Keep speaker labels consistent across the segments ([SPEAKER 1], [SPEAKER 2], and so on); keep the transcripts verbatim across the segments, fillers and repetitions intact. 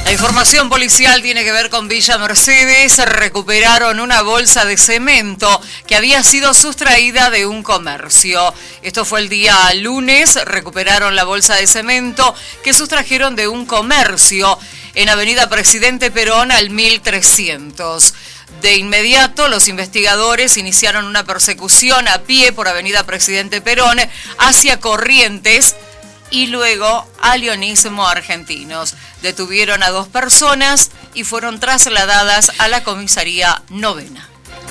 [SPEAKER 1] La información policial tiene que ver con Villa Mercedes. Recuperaron una bolsa de cemento que había sido sustraída de un comercio. Esto fue el día lunes. Recuperaron la bolsa de cemento que sustrajeron de un comercio en Avenida Presidente Perón al mil trescientos. De inmediato, los investigadores iniciaron una persecución a pie por Avenida Presidente Perón hacia Corrientes y luego a Leonismo Argentinos. Detuvieron a dos personas y fueron trasladadas a la comisaría novena.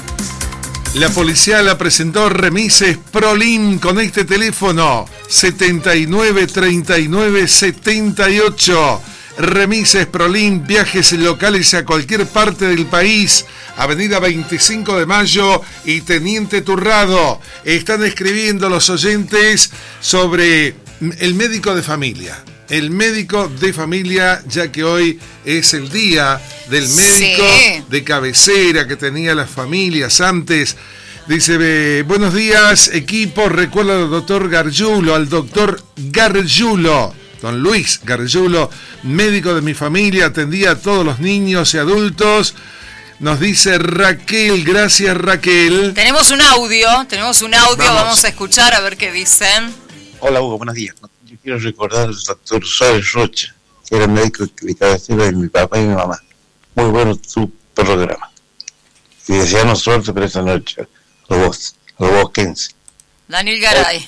[SPEAKER 2] La policía la presentó Remises Prolin con este teléfono setenta y nueve treinta y nueve setenta y ocho. Remises Prolin, viajes locales a cualquier parte del país. Avenida veinticinco de mayo y Teniente Turrado. Están escribiendo los oyentes sobre el médico de familia. El médico de familia, ya que hoy es el día del médico sí. de cabecera que tenía las familias antes. Dice, eh, buenos días, equipo. Recuerda al doctor Gargiulo, al doctor Gargiulo. Don Luis Gargiulo, médico de mi familia, atendía a todos los niños y adultos. Nos dice Raquel, gracias Raquel.
[SPEAKER 1] Tenemos un audio, tenemos un audio, vamos, vamos a escuchar a ver qué dicen.
[SPEAKER 3] Hola Hugo, buenos días. Yo quiero recordar al doctor Suárez Rocha, que era médico de cabecera de mi papá y mi mamá. Muy bueno tu programa. Y deseamos suerte para esta noche, a vos, a vos, Kenzie.
[SPEAKER 1] Daniel Garay.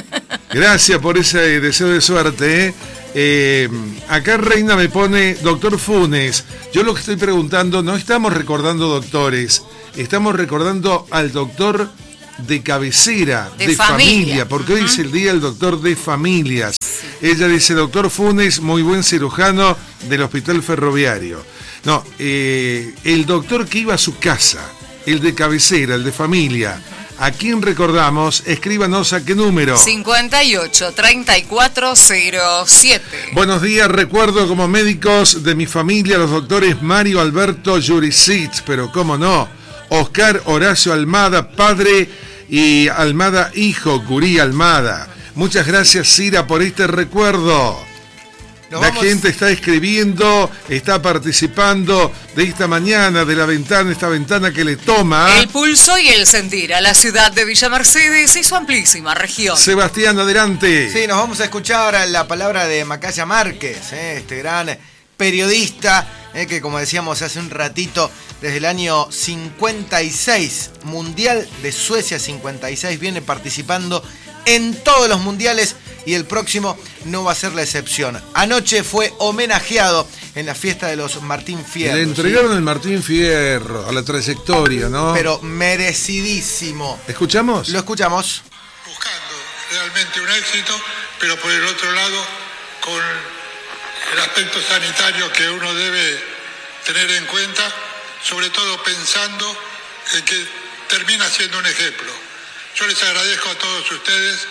[SPEAKER 2] Gracias por ese deseo de suerte. ¿eh? Eh, acá Reina me pone, doctor Funes, yo lo que estoy preguntando, no estamos recordando doctores, estamos recordando al doctor de cabecera, de, de familia. familia, porque uh-huh. hoy es el día del doctor de familias. Sí. Ella dice, doctor Funes, muy buen cirujano del Hospital Ferroviario. No, eh, el doctor que iba a su casa, el de cabecera, el de familia. ¿A quién recordamos? Escríbanos a qué número.
[SPEAKER 1] cincuenta y ocho, treinta y cuatro, cero siete.
[SPEAKER 2] Buenos días, recuerdo como médicos de mi familia los doctores Mario Alberto Jurisic, pero cómo no, Oscar Horacio Almada, padre, y Almada, hijo, Curí Almada. Muchas gracias, Cira, por este recuerdo. Nos la vamos... gente está escribiendo, está participando de esta mañana, de la ventana, esta ventana que le toma
[SPEAKER 1] el pulso y el sentir a la ciudad de Villa Mercedes y su amplísima región.
[SPEAKER 2] Sebastián, adelante.
[SPEAKER 4] Sí, nos vamos a escuchar la palabra de Macaya Márquez, ¿eh? este gran periodista ¿eh? que, como decíamos hace un ratito, desde el año cincuenta y seis, Mundial de Suecia cincuenta y seis, viene participando en todos los mundiales y el próximo no va a ser la excepción. Anoche fue homenajeado en la fiesta de los Martín Fierro.
[SPEAKER 2] Le entregaron ¿sí? el Martín Fierro a la trayectoria, ¿no?
[SPEAKER 4] Pero merecidísimo.
[SPEAKER 2] ¿Escuchamos?
[SPEAKER 4] Lo escuchamos.
[SPEAKER 5] Buscando realmente un éxito, pero por el otro lado, con el aspecto sanitario que uno debe tener en cuenta, sobre todo pensando en que termina siendo un ejemplo. Yo les agradezco a todos ustedes,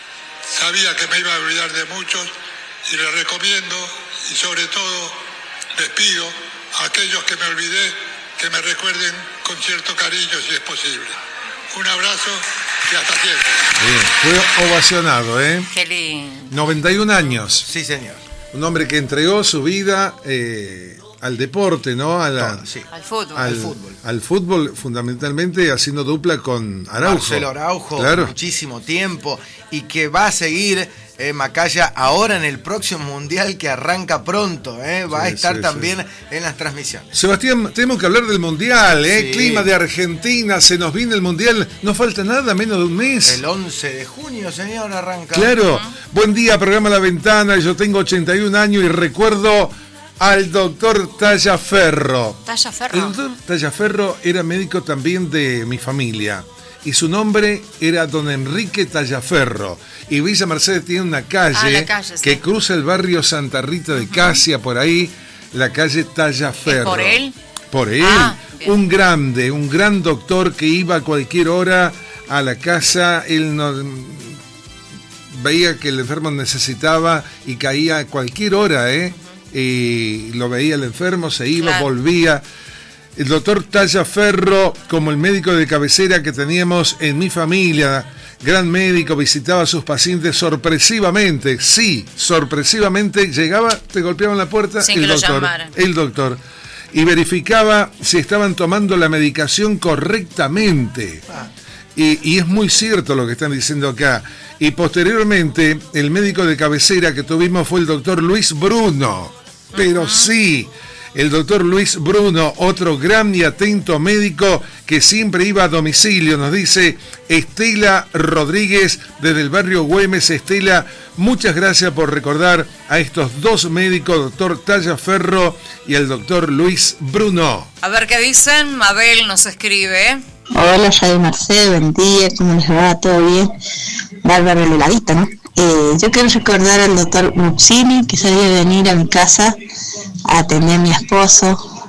[SPEAKER 5] sabía que me iba a olvidar de muchos y les recomiendo y sobre todo les pido a aquellos que me olvidé que me recuerden con cierto cariño si es posible. Un abrazo y hasta siempre.
[SPEAKER 2] Bien, fue ovacionado, ¿eh?
[SPEAKER 1] Qué lindo.
[SPEAKER 2] noventa y un años.
[SPEAKER 4] Sí, señor.
[SPEAKER 2] Un hombre que entregó su vida eh, al deporte, ¿no? A la,
[SPEAKER 4] Todo, sí.
[SPEAKER 1] Al fútbol.
[SPEAKER 2] Al,
[SPEAKER 4] al fútbol.
[SPEAKER 2] Al fútbol, fundamentalmente haciendo dupla con Araujo.
[SPEAKER 4] Marcelo Araujo,
[SPEAKER 2] claro.
[SPEAKER 4] muchísimo tiempo. Y que va a seguir eh, Macaya ahora en el próximo Mundial que arranca pronto. Eh, va sí, a estar sí, también sí. en las transmisiones.
[SPEAKER 2] Sebastián, tenemos que hablar del Mundial. Eh,
[SPEAKER 4] sí.
[SPEAKER 2] Clima de Argentina, se nos viene el Mundial. No falta nada, menos de un mes.
[SPEAKER 4] El once de junio, señor, arranca.
[SPEAKER 2] Claro.
[SPEAKER 1] Uh-huh.
[SPEAKER 2] Buen día, programa La Ventana. Yo tengo ochenta y un años y recuerdo al doctor Tallaferro.
[SPEAKER 1] Tallaferro.
[SPEAKER 2] El doctor Tallaferro era médico también de mi familia. Y su nombre era don Enrique Tallaferro. Y Villa Mercedes tiene una calle, ah, la calle sí. que cruza el barrio Santa Rita de uh-huh. Casia, por ahí, la calle Tallaferro.
[SPEAKER 1] ¿Es por él?
[SPEAKER 2] Por él.
[SPEAKER 1] Ah,
[SPEAKER 2] un grande, un gran doctor que iba a cualquier hora a la casa. Él no, veía que el enfermo necesitaba y caía a cualquier hora, ¿eh? Uh-huh. Y lo veía el enfermo, se iba, claro. volvía. el doctor Tallaferro como el médico de cabecera que teníamos en mi familia. Gran médico, visitaba a sus pacientes sorpresivamente, sí, sorpresivamente, llegaba, te golpeaban la puerta,
[SPEAKER 1] sin
[SPEAKER 2] el
[SPEAKER 1] que
[SPEAKER 2] doctor,
[SPEAKER 1] lo llamaran.
[SPEAKER 2] el doctor, y verificaba si estaban tomando la medicación correctamente.
[SPEAKER 4] Ah.
[SPEAKER 2] Y, y es muy cierto lo que están diciendo acá. Y posteriormente, el médico de cabecera que tuvimos fue el doctor Luis Bruno. Pero uh-huh. sí, el doctor Luis Bruno, otro gran y atento médico que siempre iba a domicilio, nos dice Estela Rodríguez desde el barrio Güemes. Estela, muchas gracias por recordar a estos dos médicos, doctor Tallaferro y el doctor Luis Bruno.
[SPEAKER 1] A ver qué dicen. Mabel nos escribe.
[SPEAKER 6] Hola, Radio Mercedes, buen día, ¿cómo les va? ¿Todo bien? Bárbaro el heladito, ¿no? Eh, yo quiero recordar al doctor Muxini, que sabía venir a mi casa a atender a mi esposo,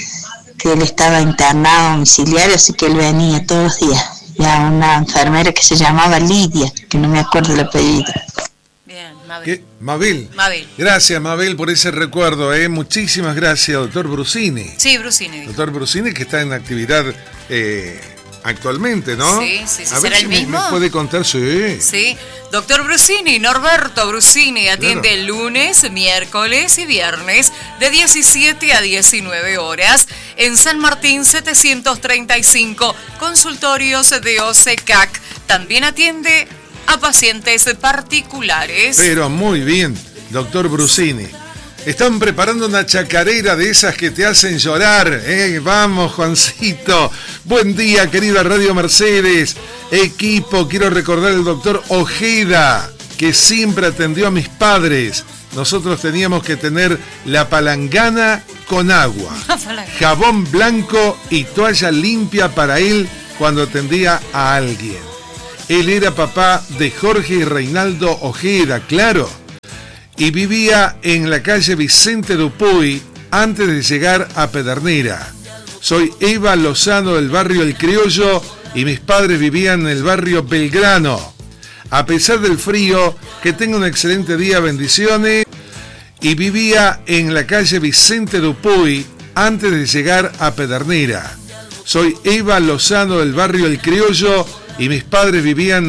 [SPEAKER 6] que él estaba internado domiciliario, así que él venía todos los días. Y a una enfermera que se llamaba Lidia, que no me acuerdo el apellido.
[SPEAKER 1] Bien, Mabel.
[SPEAKER 2] ¿Qué? Mabel.
[SPEAKER 1] Mabel.
[SPEAKER 2] Gracias, Mabel, por ese recuerdo, ¿eh? Muchísimas gracias, doctor Brusini.
[SPEAKER 1] Sí, Brusini. Dijo.
[SPEAKER 2] Doctor Brusini, que está en actividad eh, actualmente, ¿no?
[SPEAKER 1] Sí, sí, sí.
[SPEAKER 2] A ver
[SPEAKER 1] ¿Será
[SPEAKER 2] si
[SPEAKER 1] el
[SPEAKER 2] me,
[SPEAKER 1] mismo?
[SPEAKER 2] me puede contar, sí.
[SPEAKER 1] Sí. Doctor Brusini, Norberto Brusini, atiende
[SPEAKER 2] Claro.
[SPEAKER 1] lunes, miércoles y viernes de diecisiete a diecinueve horas en San Martín setecientos treinta y cinco, consultorios de O C C A C. También atiende a pacientes particulares.
[SPEAKER 2] Pero muy bien, doctor Brusini. Están preparando una chacarera de esas que te hacen llorar. ¿eh? Vamos, Juancito. Buen día, querida Radio Mercedes. Equipo, quiero recordar al doctor Ojeda, que siempre atendió a mis padres. Nosotros teníamos que tener la palangana con agua, jabón blanco y toalla limpia para él cuando atendía a alguien. Él era papá de Jorge y Reinaldo Ojeda, claro. Y vivía en la calle Vicente Dupuy antes de llegar a Pedernera. Soy Eva Lozano del barrio El Criollo y mis padres vivían en el barrio Belgrano. A pesar del frío, que tenga un excelente día, bendiciones. Y vivía en la calle Vicente Dupuy antes de llegar a Pedernera. Soy Eva Lozano del barrio El Criollo y mis padres vivían